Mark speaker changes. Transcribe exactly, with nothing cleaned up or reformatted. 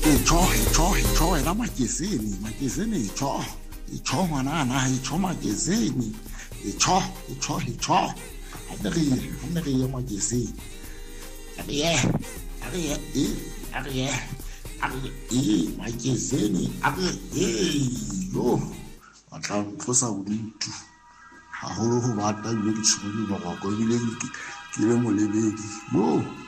Speaker 1: Icho, icho, icho, era magazine, magazine, icho, icho, manana, icho, magazine, icho, icho, icho. Adri, adri, magazine. Adri, adri, adri, adri, magazine, adri, yo. Atla tlosa bodutu. Ha holo ho bata le ke tsholo ba go go ile ke le molebedi. Yo.